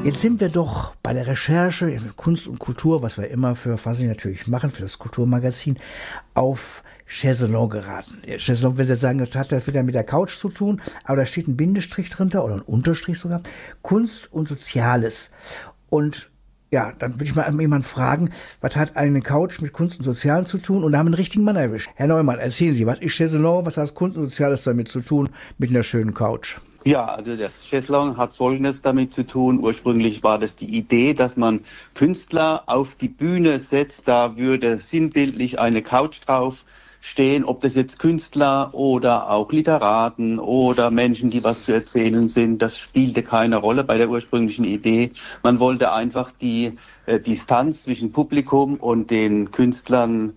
Jetzt sind wir doch bei der Recherche in Kunst und Kultur, was wir immer für Fasi natürlich machen, für das Kulturmagazin, auf Chaiselong geraten. Chaiselong, wenn Sie jetzt sagen, das hat wieder mit der Couch zu tun, aber da steht ein Bindestrich drunter oder ein Unterstrich sogar. Kunst und Soziales. Und ja, dann würde ich mal jemanden fragen, was hat eine Couch mit Kunst und Sozialen zu tun? Und da haben wir einen richtigen Mann erwischt. Herr Neumann, erzählen Sie, was ist Chaiselong, was hat Kunst und Soziales damit zu tun, mit einer schönen Couch? Ja, also das Chaiselong hat Folgendes damit zu tun. Ursprünglich war das die Idee, dass man Künstler auf die Bühne setzt. Da würde sinnbildlich eine Couch drauf stehen, ob das jetzt Künstler oder auch Literaten oder Menschen, die was zu erzählen sind. Das spielte keine Rolle bei der ursprünglichen Idee. Man wollte einfach die Distanz zwischen Publikum und den Künstlern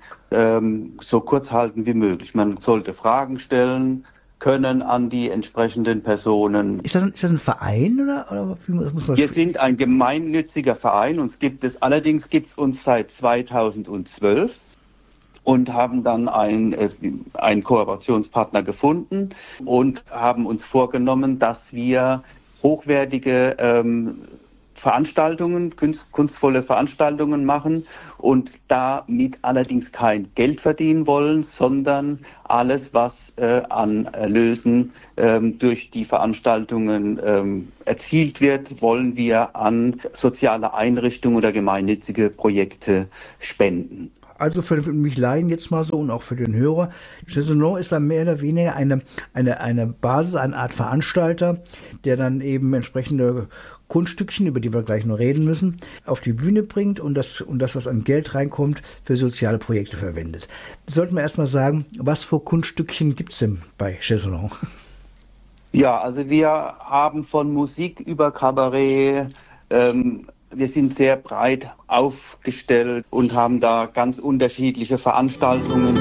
so kurz halten wie möglich. Man sollte Fragen stellen können an die entsprechenden Personen. Ist das ein Verein oder wie muss man Wir sind ein gemeinnütziger Verein und allerdings gibt es uns seit 2012 und haben dann einen Kooperationspartner gefunden und haben uns vorgenommen, dass wir hochwertige Veranstaltungen, kunstvolle Veranstaltungen machen und damit allerdings kein Geld verdienen wollen, sondern alles, was an Erlösen durch die Veranstaltungen erzielt wird, wollen wir an soziale Einrichtungen oder gemeinnützige Projekte spenden. Also für mich Laien jetzt mal so und auch für den Hörer, Chaiselong ist dann mehr oder weniger eine Basis, eine Art Veranstalter, der dann eben entsprechende Kunststückchen, über die wir gleich noch reden müssen, auf die Bühne bringt und das, was an Geld reinkommt, für soziale Projekte verwendet. Das sollten wir erstmal sagen, was für Kunststückchen gibt es denn bei Chaiselong? Ja, also wir haben von Musik über Kabarett, wir sind sehr breit aufgestellt und haben da ganz unterschiedliche Veranstaltungen.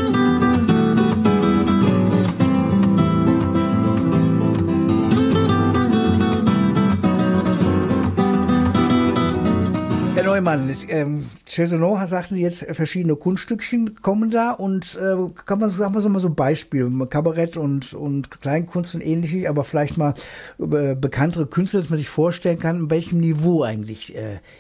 Herr Neumann, Chaiselong, sagten Sie jetzt, verschiedene Kunststückchen kommen da und kann man sagen wir so ein Beispiel, Kabarett und Kleinkunst und ähnliche, aber vielleicht mal bekanntere Künstler, dass man sich vorstellen kann, in welchem Niveau eigentlich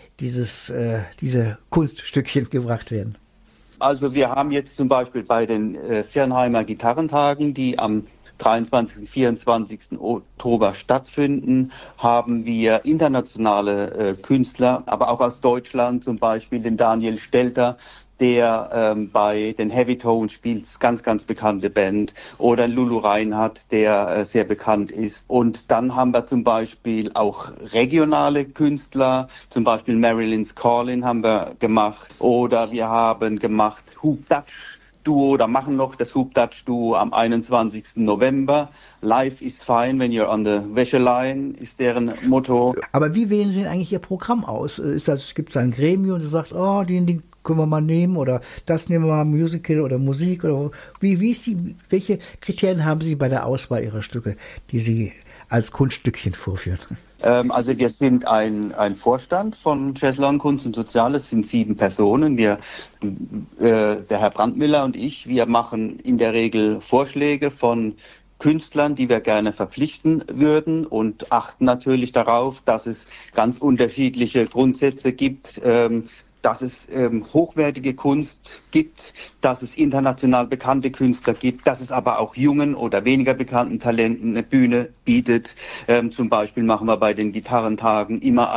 diese Kunststückchen gebracht werden. Also wir haben jetzt zum Beispiel bei den Viernheimer Gitarrentagen, die am 23. und 24. Oktober stattfinden, haben wir internationale Künstler, aber auch aus Deutschland, zum Beispiel den Daniel Stelter, der bei den Heavy Tones spielt, ganz, ganz bekannte Band, oder Lulu Reinhardt, der sehr bekannt ist. Und dann haben wir zum Beispiel auch regionale Künstler, zum Beispiel Marilyn's Calling haben wir gemacht, oder wir haben gemacht Hoop Dutch Duo, oder machen noch das Hoop Dutch Duo am 21. November. Life is fine when you're on the Wäschelein, ist deren Motto. Aber wie wählen Sie denn eigentlich Ihr Programm aus? Gibt es ein Gremium, das sagt, oh, den können wir mal nehmen oder das nehmen wir mal, Musical oder Musik oder welche Kriterien haben Sie bei der Auswahl Ihrer Stücke, die Sie als Kunststückchen vorführen? Also wir sind ein Vorstand von Chaiselong Kunst und Soziales, sind 7 Personen. Der Herr Brandmüller und ich, wir machen in der Regel Vorschläge von Künstlern, die wir gerne verpflichten würden und achten natürlich darauf, dass es ganz unterschiedliche Grundsätze gibt, dass es hochwertige Kunst gibt, dass es international bekannte Künstler gibt, dass es aber auch jungen oder weniger bekannten Talenten eine Bühne bietet. Zum Beispiel machen wir bei den Gitarrentagen immer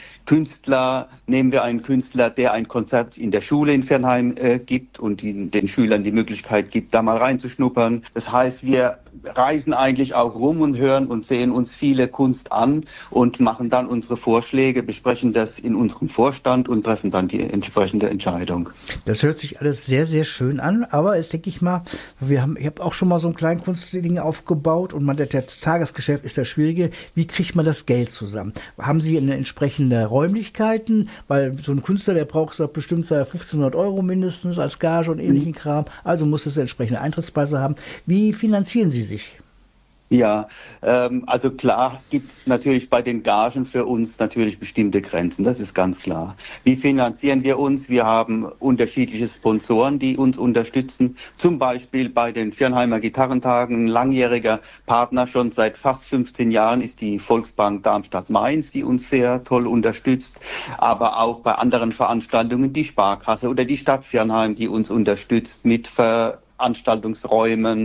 nehmen wir einen Künstler, der ein Konzert in der Schule in Viernheim gibt und den Schülern die Möglichkeit gibt, da mal reinzuschnuppern. Das heißt, wir reisen eigentlich auch rum und hören und sehen uns viele Kunst an und machen dann unsere Vorschläge, besprechen das in unserem Vorstand und treffen dann die entsprechende Entscheidung. Das hört sich alles sehr, sehr schön an, aber jetzt denke ich mal, ich habe auch schon mal so ein Kleinkunstding aufgebaut und das Tagesgeschäft ist das Schwierige. Wie kriegt man das Geld zusammen? Haben Sie eine entsprechende Räumlichkeiten? Weil so ein Künstler, der braucht so bestimmt 1.500 € mindestens als Gage und ähnlichen Kram, also muss es entsprechende Eintrittspreise haben. Wie finanzieren Sie sich? Ja, also klar gibt es natürlich bei den Gagen für uns natürlich bestimmte Grenzen, das ist ganz klar. Wie finanzieren wir uns? Wir haben unterschiedliche Sponsoren, die uns unterstützen. Zum Beispiel bei den Viernheimer Gitarrentagen, ein langjähriger Partner schon seit fast 15 Jahren ist die Volksbank Darmstadt-Mainz, die uns sehr toll unterstützt. Aber auch bei anderen Veranstaltungen die Sparkasse oder die Stadt Viernheim, die uns unterstützt mit Veranstaltungsräumen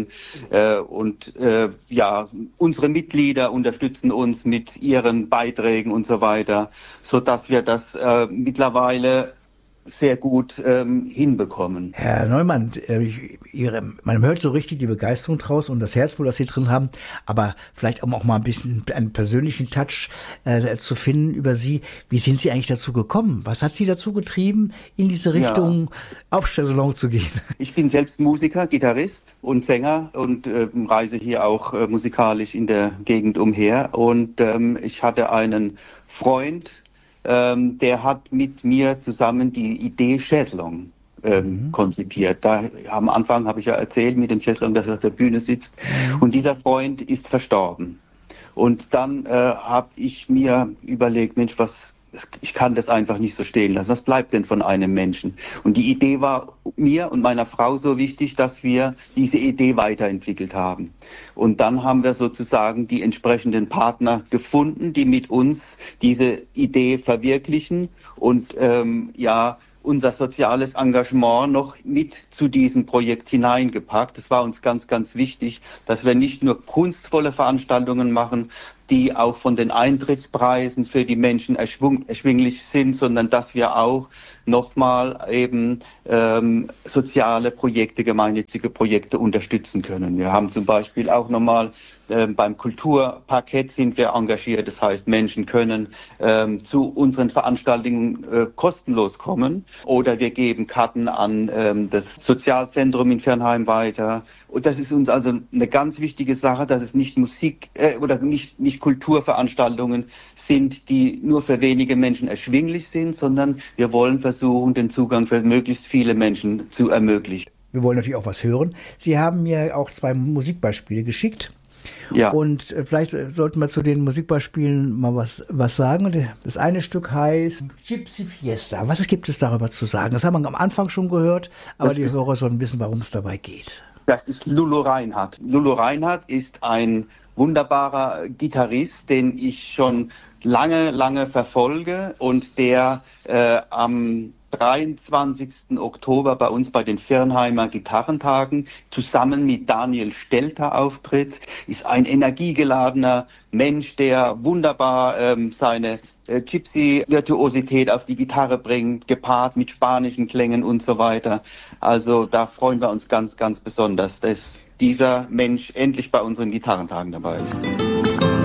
ja, unsere Mitglieder unterstützen uns mit ihren Beiträgen und so weiter, sodass wir das mittlerweile sehr gut hinbekommen. Herr Neumann, man hört so richtig die Begeisterung draus und das Herzblut, das Sie drin haben, aber vielleicht auch mal ein bisschen einen persönlichen Touch zu finden über Sie. Wie sind Sie eigentlich dazu gekommen? Was hat Sie dazu getrieben, in diese Richtung auf Chaiselong zu gehen? Ich bin selbst Musiker, Gitarrist und Sänger und reise hier auch musikalisch in der Gegend umher. Und ich hatte einen Freund, der hat mit mir zusammen die Idee Chaiselong konzipiert. Am Anfang habe ich ja erzählt mit dem Chaiselong, dass er auf der Bühne sitzt. Und dieser Freund ist verstorben. Und dann habe ich mir überlegt, Mensch, ich kann das einfach nicht so stehen lassen. Was bleibt denn von einem Menschen? Und die Idee war mir und meiner Frau so wichtig, dass wir diese Idee weiterentwickelt haben. Und dann haben wir sozusagen die entsprechenden Partner gefunden, die mit uns diese Idee verwirklichen und unser soziales Engagement noch mit zu diesem Projekt hineingepackt. Es war uns ganz, ganz wichtig, dass wir nicht nur kunstvolle Veranstaltungen machen, die auch von den Eintrittspreisen für die Menschen erschwinglich sind, sondern dass wir auch nochmal eben soziale Projekte, gemeinnützige Projekte unterstützen können. Wir haben zum Beispiel auch nochmal beim Kulturparkett sind wir engagiert. Das heißt, Menschen können zu unseren Veranstaltungen kostenlos kommen oder wir geben Karten an das Sozialzentrum in Viernheim weiter. Und das ist uns also eine ganz wichtige Sache, dass es nicht nicht Kulturveranstaltungen sind, die nur für wenige Menschen erschwinglich sind, sondern wir wollen versuchen, den Zugang für möglichst viele Menschen zu ermöglichen. Wir wollen natürlich auch was hören. Sie haben mir auch 2 Musikbeispiele geschickt. Ja. Und vielleicht sollten wir zu den Musikbeispielen mal was sagen. Das eine Stück heißt Gypsy Fiesta. Was gibt es darüber zu sagen? Das haben wir am Anfang schon gehört, aber die Hörer sollen wissen, warum es dabei geht. Das ist Lulu Reinhardt. Lulu Reinhardt ist ein wunderbarer Gitarrist, den ich schon lange, lange verfolge und der am 23. Oktober bei uns bei den Viernheimer Gitarrentagen zusammen mit Daniel Stelter auftritt, ist ein energiegeladener Mensch, der wunderbar seine Gypsy-Virtuosität auf die Gitarre bringt, gepaart mit spanischen Klängen und so weiter. Also da freuen wir uns ganz, ganz besonders, dass dieser Mensch endlich bei unseren Gitarrentagen dabei ist.